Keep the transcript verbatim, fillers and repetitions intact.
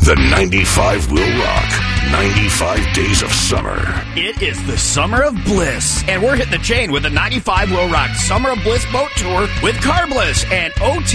The ninety-five will rock. ninety-five days of summer. It is the Summer of Bliss, and we're hitting the chain with the ninety-five will rock Summer of Bliss boat tour with Car Bliss and O T